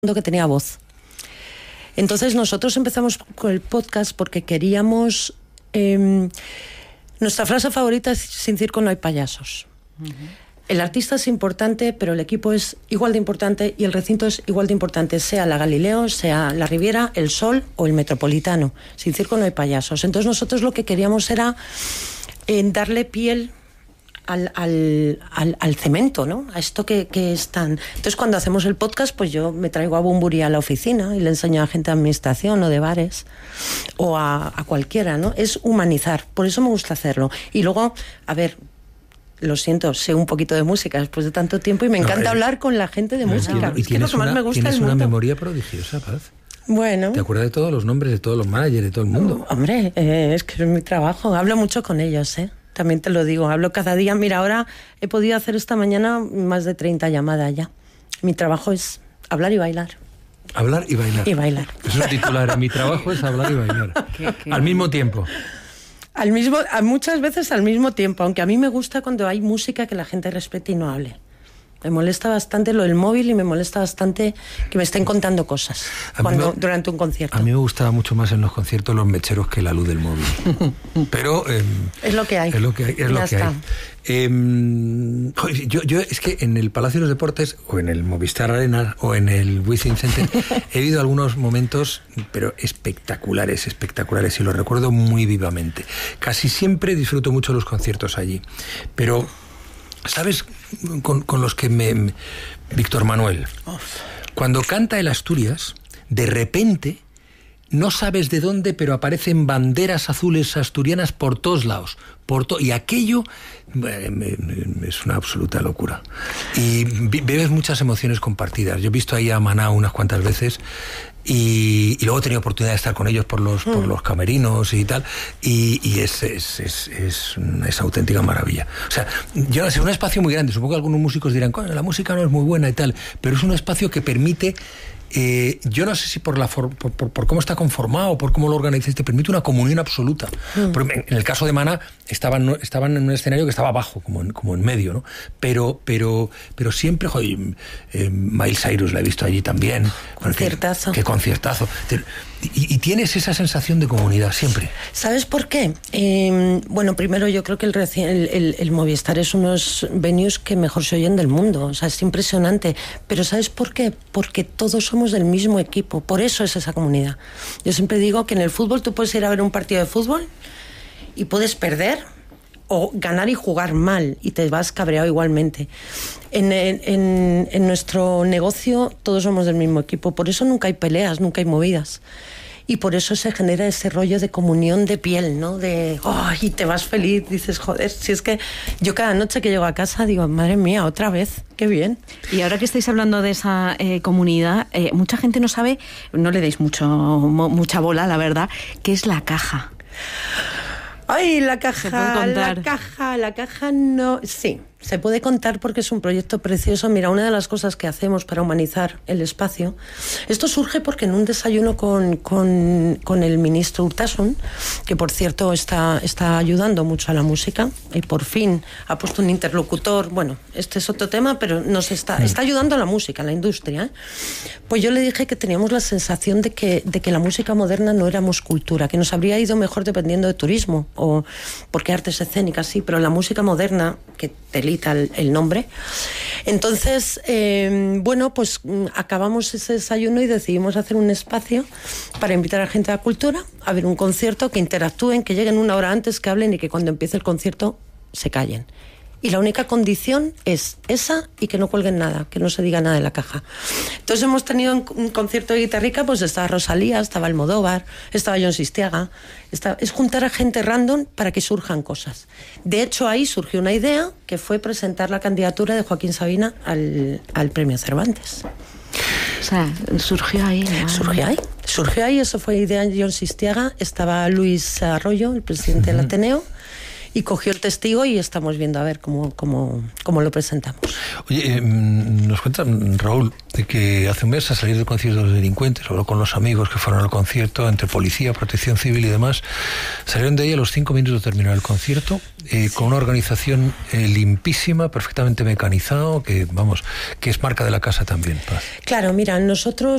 que tenía voz. Entonces nosotros empezamos con el podcast porque queríamos... nuestra frase favorita es: sin circo no hay payasos. Uh-huh. El artista es importante, pero el equipo es igual de importante y el recinto es igual de importante, sea la Galileo, sea la Riviera, el Sol o el Metropolitano. Sin circo no hay payasos. Entonces nosotros lo que queríamos era darle piel al cemento, ¿no? A esto que es tan... Entonces cuando hacemos el podcast, pues yo me traigo a Bunbury a la oficina y le enseño a gente de administración o de bares o a cualquiera, ¿no? Es humanizar, por eso me gusta hacerlo. Y luego, a ver, lo siento, sé un poquito de música después de tanto tiempo y me encanta hablar con la gente de música. Y tienes una memoria prodigiosa, Paz. Bueno. ¿Te acuerdas de todos los nombres de todos los managers de todo el mundo? Hombre, es que es mi trabajo. Hablo mucho con ellos, ¿eh? También te lo digo, hablo cada día. Mira, ahora he podido hacer esta mañana más de 30 llamadas ya. Mi trabajo es hablar y bailar. Hablar y bailar. Y bailar. Eso es titular. Mi trabajo es hablar y bailar. Al mismo tiempo. Muchas veces al mismo tiempo, aunque a mí me gusta cuando hay música que la gente respete y no hable. Me molesta bastante lo del móvil y me molesta bastante que me estén contando cosas durante un concierto. A mí me gustaba mucho más en los conciertos los mecheros que la luz del móvil. Pero... es lo que hay. Es lo que hay. Yo es que en el Palacio de los Deportes, o en el Movistar Arena, o en el Within Center, he vivido algunos momentos, pero espectaculares, y los recuerdo muy vivamente. Casi siempre disfruto mucho los conciertos allí. Pero... ¿sabes con los que Víctor Manuel? Cuando canta el Asturias, de repente, no sabes de dónde, pero aparecen banderas azules asturianas por todos lados. Y aquello es una absoluta locura. Y bebes muchas emociones compartidas. Yo he visto ahí a Maná unas cuantas veces y luego he tenido oportunidad de estar con ellos por los camerinos y tal, y es una auténtica maravilla. O sea, yo es un espacio muy grande. Supongo que algunos músicos dirán, la música no es muy buena y tal, pero es un espacio que permite... yo no sé si por cómo está conformado, por cómo lo organizáis, te permite una comunión absoluta. En el caso de Maná estaban en un escenario que estaba abajo, como en medio, ¿no? Pero siempre, joder, Miley Cyrus la he visto allí también. Conciertazo. Qué conciertazo. Y tienes esa sensación de comunidad siempre. ¿Sabes por qué? Bueno, primero yo creo que el Movistar es unos venues que mejor se oyen del mundo. O sea, es impresionante. Pero ¿sabes por qué? Porque todos somos del mismo equipo. Por eso es esa comunidad. Yo siempre digo que en el fútbol tú puedes ir a ver un partido de fútbol y puedes perder o ganar y jugar mal y te vas cabreado igualmente. En nuestro negocio todos somos del mismo equipo. Por eso nunca hay peleas, nunca hay movidas. Y por eso se genera ese rollo de comunión de piel, ¿no? Y te vas feliz, dices, joder, si es que yo cada noche que llego a casa digo, madre mía, otra vez, qué bien. Y ahora que estáis hablando de esa comunidad, mucha gente no sabe, no le deis mucha bola, la verdad, ¿qué es la caja? Ay, la caja, ¿se puede contar? La caja no... Sí, se puede contar porque es un proyecto precioso. Mira, una de las cosas que hacemos para humanizar el espacio, esto surge porque en un desayuno con el ministro Urtasun, que por cierto está ayudando mucho a la música y por fin ha puesto un interlocutor, bueno, este es otro tema, pero nos está ayudando a la música, a la industria, ¿eh? Pues yo le dije que teníamos la sensación de que la música moderna no éramos cultura, que nos habría ido mejor dependiendo de turismo o porque artes escénicas, sí, pero la música moderna, que delita el nombre. Entonces, bueno, pues acabamos ese desayuno y decidimos hacer un espacio para invitar a gente a la cultura, a ver un concierto, que interactúen, que lleguen una hora antes, que hablen y que cuando empiece el concierto se callen. Y la única condición es esa y que no cuelguen nada, que no se diga nada en la caja. Entonces hemos tenido un concierto de guitarrica, pues estaba Rosalía, estaba Almodóvar, estaba Jon Sistiaga. Es juntar a gente random para que surjan cosas. De hecho, ahí surgió una idea que fue presentar la candidatura de Joaquín Sabina al Premio Cervantes. O sea, surgió ahí. Surgió ahí, eso fue idea de Jon Sistiaga. Estaba Luis Arroyo, el presidente del Ateneo, y cogió el testigo y estamos viendo a ver cómo lo presentamos. Oye, nos cuenta Raúl de que hace un mes, a salir del concierto de los delincuentes, habló con los amigos que fueron al concierto, entre policía, protección civil y demás, salieron de ahí a los 5 minutos de terminar el concierto, con una organización limpísima, perfectamente mecanizado, que es marca de la casa también, Paz. Claro, mira, nosotros